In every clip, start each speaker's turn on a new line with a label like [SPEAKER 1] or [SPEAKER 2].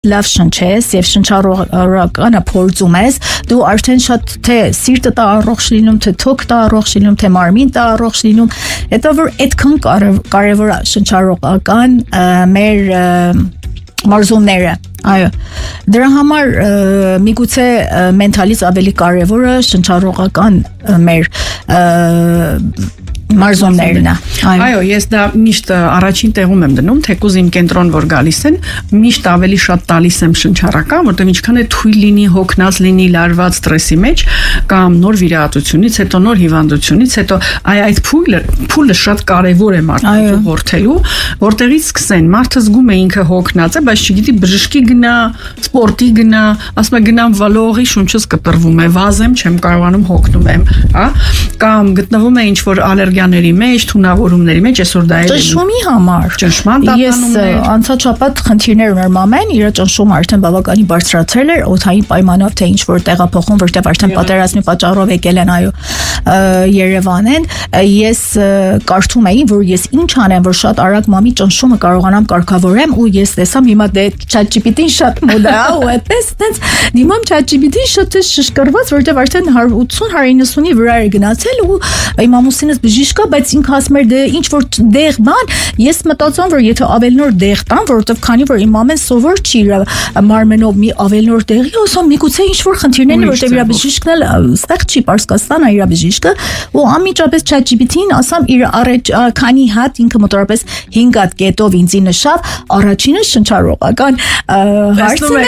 [SPEAKER 1] լավ շնչես եւ շնչառողականը փորձում ես, դու արդեն շատ թե սիրտը տա առողջ լինում, թե թոք տա առողջ լինում, թե մարմին տա առողջ լինում, հետո որ այդքան կարևոր շնչառողական մեր մարզումները, այո, դրա համար միգուցե մենթալից ավելի կարևորը շնչառողական մեր մարզումներն է։
[SPEAKER 2] Այո, ես դա միշտ առաջին տեղում եմ դնում, թեկուզ իմ կենտրոն որ գալիս են, միշտ ավելի շատ տալիս եմ շնչառական, որտեղ ինչքան է թույլ լինի, հոգնած լինի, լարված ստրեսի մեջ, կամ նոր վիրահատությունից, հետո նոր հիվանդությունից, հետո այդ փուլը շատ կարևոր է մարդու հորթելու, որտեղից սկսեն, մարդը զգում է ինքը հոգնած է, բայց չգիտի բժշկի գնա, սպորտի գնա, ասում է գնամ վալողի շունչս կտրվում է, վազեմ, չեմ կարողանում հոգնում եմ, հա, կամ գտնվում է ինչ-որ ալերգիաների մեջ, թունավորումների մեջ, այսօր դա է
[SPEAKER 1] ճնշումի համար։
[SPEAKER 2] Ճնշման տատանումներ։
[SPEAKER 1] Ես անցած շաբաթ խնդիրներ ուներ մամեն, իր ճնշումը արդեն բավականին բարձրացել էր, օդային պայմանով թե ինչ որ տեղափոխում, որտեղ արդեն պատերազմի պատճառով եկել են, այո, Երևան են, ես կարդում էի, որ ես ինչ անեմ, որ շատ արագ մամի ճնշումը կարողանամ կարգավորեմ, ու ես տեսամ հիմա դե ChatGPT-ին շատ մոդա է, ու այդպես դիմամ ChatGPT-ին շատ է շշկրված, որտեղ արդեն 180-190-ի վրա է գնացել, ու իմ ամուսինս բժիշկ է, բայց ինքը ասում էր դե ինչ որ դեղ բան, ես մտածում որ եթե ավելի նոր դեղ տան, որովհետև քանի որ իմ ամեն սովոր չի իր մարմենով մի ավելի նոր դեղի, ասում միգուցե ինչ որ խնդիրներն են, որտեղ իր բժիշկն էլ ստեղ չի, Պարսկաստան է իր բժիշկը, ու անմիջապես ChatGPT-ին ասամ իր քանի հատ ինքը մոտավորապես 5 հատ կետով ինձի նշավ, առաջինը շնչառողական հարցն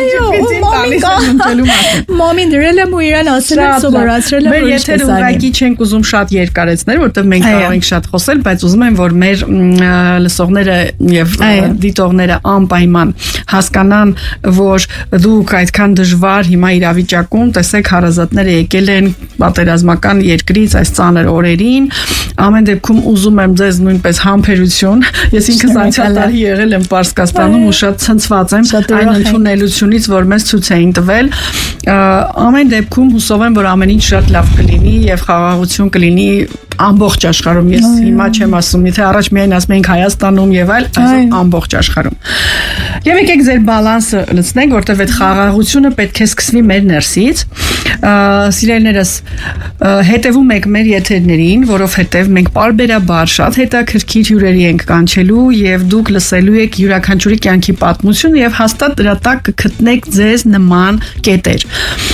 [SPEAKER 1] է, մամին դրել եմ ու իրան ասել եմ սովորացրել եմ,
[SPEAKER 2] որ եթե ուղղակի չենք ուզում շատ երկարեցնել, որտեղ մենք կարող ենք շատ խոսել, բայց ուզում եմ որ մեր լսողները եւ դիտողները անպայման հասկանան, որ դուք այդքան դժվար հիմա իրավիճակում տեսեք հարազատները եկել են պատերազմական երկրից այս ծանր օրերին, ամեն դեպքում ուզում եմ ձեզ նույնպես համբերություն, ես ինքս անցյալ տարի եղել եմ Պարսկաստանում ու շատ ցնցված եմ այն ընդունելությունից, որ մեզ ցույց էին տվել, ամեն դեպքում հուսով եմ, որ ամեն ինչ շատ լավ կլինի եւ խաղաղություն կլինի ամբողջ աշխարհում, ես հիմա չեմ ասում, եթե առաջ միայն ասում էինք Հայաստանում եւ այլ, այսօր ամբողջ աշխարհում։ Եվ եկեք ձեր բալանսը լցնենք, որտեղ այդ խաղաղությունը պետք է սկսվի մեր ներսից։ Սիրելիներս, հետևում եք մեր եթերներին, որովհետեւ մենք պարբերաբար շատ հետաքրքիր հյուրերի ենք կանչելու եւ դուք լսելու եք յուրաքանչյուրի կյանքի պատմությունը եւ հաստատ դրա տակ կգտնեք ձեզ նման կետեր։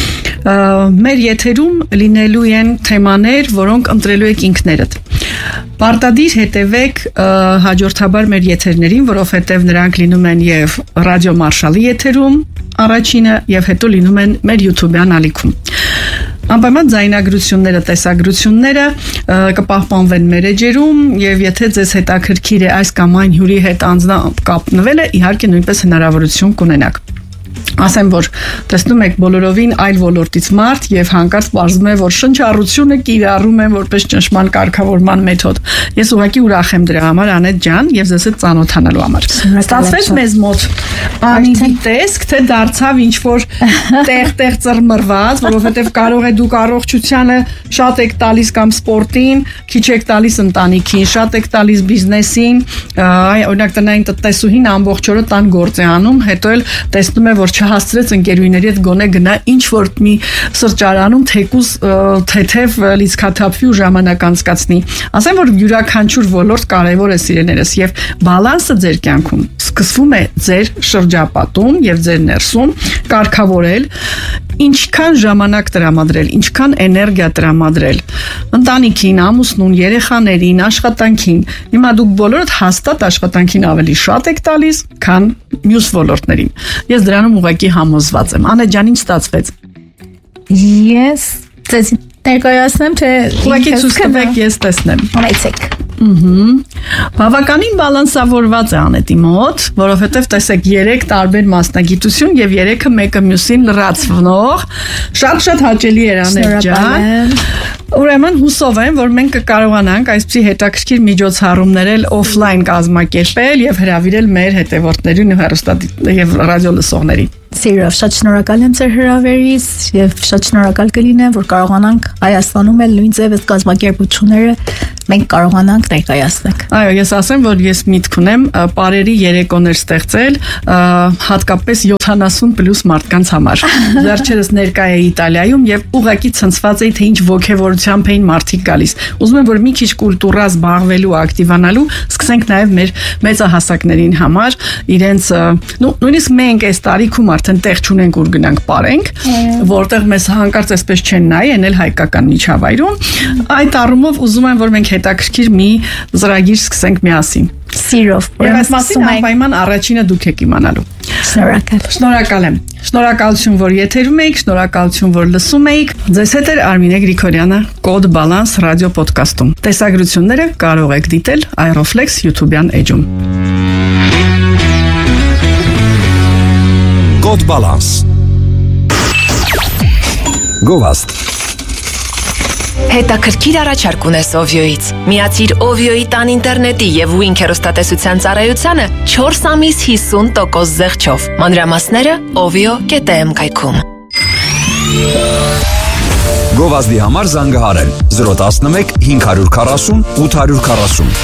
[SPEAKER 2] Մեր եթերում լինելու են թեմաներ, որոնք ընտրելու եք ինքներդ։ Պարտադիր հետևեք հաջորդաբար մեր եթերներին, որովհետև նրանք լինում են եւ ռադիո Մարշալի եթերում, առաջինը եւ հետո լինում են մեր YouTube-յան ալիքում։ Անպայման ձայնագրությունները, տեսագրությունները կպահպանվեն մեր էջերում եւ եթե ձեզ հետաքրքիր է այս կամ այն հյուրի հետ կապնվելը, իհարկե նույնպես հնարավորություն կունենաք։ Ասեմ, որ տեսնում եք բոլորովին այլ ոլորտից մարդ եւ հանկարծ բարձում է, որ շնչառությունը կիրառում են որպես ճնշման կարգավորման մեթոդ։ Ես ուղղակի ուրախ եմ դրա համար, Անետ ջան, եւ ձեզ հետ ծանոթանալու համար։ Ստացվեց մեզ մոտ անիվի տեսք, թե դարձավ ինչ որ տեղ ծռմռված, որովհետեւ կարող է դուք առողջությանը շատ եք տալիս կամ սպորտին, քիչ եք տալիս ընտանիքին, շատ եք տալիս բիզնեսին, օրինակ տնային տնտեսուհին ամբողջ օրը տան գործ է անում, հետո էլ տեսնում է, որ չհասցրեց ընկերուհիների հետ գոնե գնա ինչ որ մի սրճարանում թեկուզ թեթև լիցքաթափվի ու ժամանակ անցկացնի։ Ասեմ, որ յուրաքանչյուր ոլորտ կարևոր է սիրելիներս եւ բալանսը ձեր կյանքում սկսվում է ձեր շրջապատում եւ ձեր ներսում կարգավորել ինչքան ժամանակ տրամադրել, ինչքան էներգիա տրամադրել ընտանիքին, ամուսնուն, երեխաներին, աշխատանքին։ Հիմա դուք բոլորդ հաստատ աշխատանքին ավելի շատ եք տալիս, քան մյուս ոլորտներին։ Ես դրանում ուղղակի համոզված եմ։ Անետ ջան, ինչ ստացվեց։
[SPEAKER 1] Ես ձեզ ներկայացնեմ, թե
[SPEAKER 2] ուղղակի ցույց տվեք, ես տեսնեմ։
[SPEAKER 1] Ունեցեք։
[SPEAKER 2] Բավականին բալանսավորված է Անետի մոտ, որովհետև տեսեք 3 տարբեր մասնագիտություն եւ 3-ը մեկը մյուսին լրացվող, շատ հաճելի էր Անետ ջան։ Ուրեմն հուսով եմ, որ մենք կկարողանանք այսպիսի հետաքրքիր միջոցառումներ էլ օֆլայն կազմակերպել եւ հրավիրել մեր հետևորդներին եւ ռադիո լսողներին։
[SPEAKER 1] Սիրով, շատ շնորհակալ եմ ձեր հրավերից եւ շատ շնորհակալ կլինեմ, որ կարողանանք Հայաստանում էլ նույն ձևս կազմակերպությունները մենք կարողանանք ներկայացնել։
[SPEAKER 2] Այո, ես ասեմ, որ ես միտք ունեմ պարերի երեկոներ ստեղծել, հատկապես 70+ մարդկանց համար։ Վերջերս ներկա էի Իտալիայում եւ ուղղակի ցնցված էի, թե ինչ ոգևորությամբ էին մարդիկ գալիս։ Ուզում եմ, որ մի քիչ կուլտուրա զբաղվելու, ակտիվանալու, սկսենք նաեւ մեր մեծահասակներին համար, իրենց նույնիսկ մենք այս տարիքում արդեն տեղ չունենք, ուր գնանք պարենք, որտեղ մեզ հանկարծ այսպես չեն նայի, այն էլ հայկական միջավայրում։ Այդ առումով ուզում եմ, որ մենք հետաքրքիր մի ծրագիր սկսենք միասին։
[SPEAKER 1] Սիրով։
[SPEAKER 2] Եվ այս մասին անպայման առաջինը դուք եք իմանալու։
[SPEAKER 1] Շնորհակալ։
[SPEAKER 2] Շնորհակալ եմ։ Շնորհակալություն, որ եթերում եք, շնորհակալություն, որ լսում եք։ Ձեզ հետ է Արմինե Գրիգորյանը Code Balance ռադիո ոդքասթում։ Տեսագրությունները կարող եք դիտել Aeroflex YouTube-յան էջում։
[SPEAKER 3] Code Balance Գովաստ
[SPEAKER 4] Հետաքրքիր առաջարկ ունես Ovio-ից։ Միացիր Ovio-ի տան ինտերնետի եւ Wink հեռուստատեսության ծառայությանը 4 ամիս 50% զեղչով։ Մանրամասները ovio.am կայքում։
[SPEAKER 3] Գովազդի համար զանգահարել 011 540 840